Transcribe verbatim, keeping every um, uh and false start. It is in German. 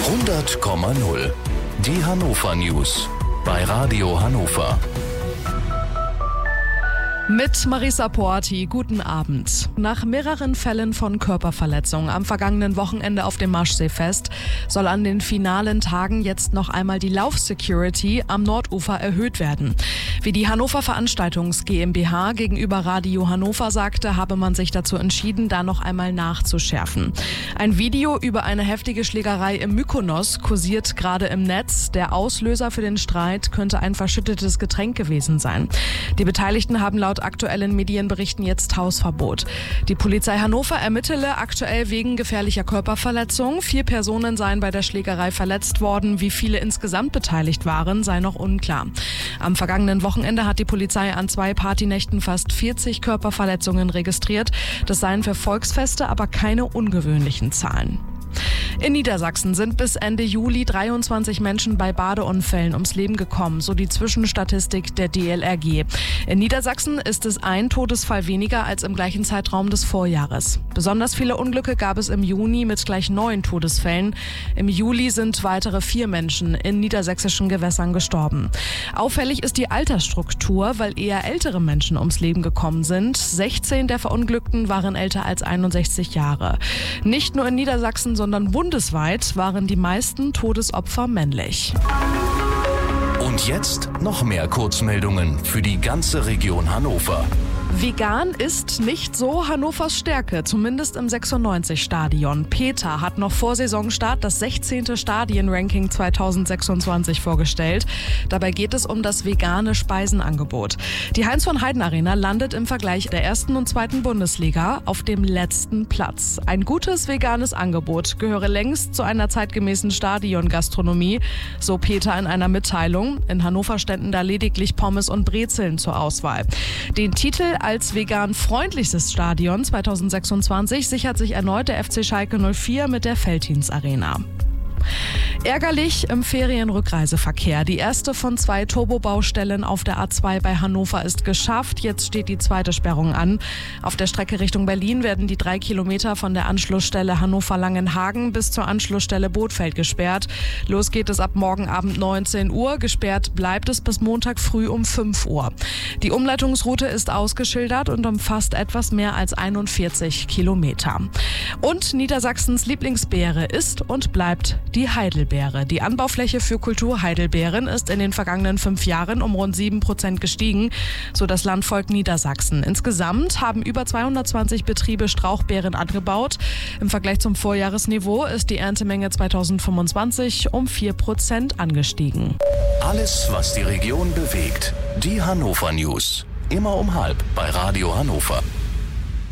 hundert Komma null. Die Hannover News bei Radio Hannover. Mit Marisa Porti, guten Abend. Nach mehreren Fällen von Körperverletzung am vergangenen Wochenende auf dem Maschseefest soll an den finalen Tagen jetzt noch einmal die Laufsecurity am Nordufer erhöht werden. Wie die Hannover Veranstaltungs GmbH gegenüber Radio Hannover sagte, habe man sich dazu entschieden, da noch einmal nachzuschärfen. Ein Video über eine heftige Schlägerei im Mykonos kursiert gerade im Netz. Der Auslöser für den Streit könnte ein verschüttetes Getränk gewesen sein. Die Beteiligten haben laut aktuellen Medienberichten jetzt Hausverbot. Die Polizei Hannover ermittele aktuell wegen gefährlicher Körperverletzung. Vier Personen seien bei der Schlägerei verletzt worden. Wie viele insgesamt beteiligt waren, sei noch unklar. Am vergangenen Wochenende hat die Polizei an zwei Partynächten fast vierzig Körperverletzungen registriert. Das seien für Volksfeste aber keine ungewöhnlichen Zahlen. In Niedersachsen sind bis Ende Juli dreiundzwanzig Menschen bei Badeunfällen ums Leben gekommen, so die Zwischenstatistik der D L R G. In Niedersachsen ist es ein Todesfall weniger als im gleichen Zeitraum des Vorjahres. Besonders viele Unglücke gab es im Juni mit gleich neun Todesfällen. Im Juli sind weitere vier Menschen in niedersächsischen Gewässern gestorben. Auffällig ist die Altersstruktur, weil eher ältere Menschen ums Leben gekommen sind. sechzehn der Verunglückten waren älter als einundsechzig Jahre. Nicht nur in Niedersachsen, sondern bundesweit waren die meisten Todesopfer männlich. Und jetzt noch mehr Kurzmeldungen für die ganze Region Hannover. Vegan ist nicht so Hannovers Stärke, zumindest im sechsundneunzig-Stadion. Peter hat noch vor Saisonstart das sechzehnte Stadienranking zweitausendsechsundzwanzig vorgestellt. Dabei geht es um das vegane Speisenangebot. Die Heinz-von-Heiden-Arena landet im Vergleich der ersten und zweiten Bundesliga auf dem letzten Platz. Ein gutes veganes Angebot gehöre längst zu einer zeitgemäßen Stadiongastronomie, so Peter in einer Mitteilung. In Hannover ständen da lediglich Pommes und Brezeln zur Auswahl. Den Titel als vegan freundlichstes Stadion zweitausendsechsundzwanzig sichert sich erneut der F C Schalke null vier mit der Veltins Arena. Ärgerlich im Ferienrückreiseverkehr. Die erste von zwei Turbobaustellen auf der A zwei bei Hannover ist geschafft. Jetzt steht die zweite Sperrung an. Auf der Strecke Richtung Berlin werden die drei Kilometer von der Anschlussstelle Hannover-Langenhagen bis zur Anschlussstelle Bothfeld gesperrt. Los geht es ab morgen Abend neunzehn Uhr. Gesperrt bleibt es bis Montag früh um fünf Uhr. Die Umleitungsroute ist ausgeschildert und umfasst etwas mehr als einundvierzig Kilometer. Und Niedersachsens Lieblingsbeere ist und bleibt die Heidelbeere. Die Anbaufläche für Kulturheidelbeeren ist in den vergangenen fünf Jahren um rund sieben Prozent gestiegen, so das Landvolk Niedersachsen. Insgesamt haben über zweihundertzwanzig Betriebe Strauchbeeren angebaut. Im Vergleich zum Vorjahresniveau ist die Erntemenge zweitausendfünfundzwanzig um vier Prozent angestiegen. Alles, was die Region bewegt. Die Hannover News. Immer um halb bei Radio Hannover.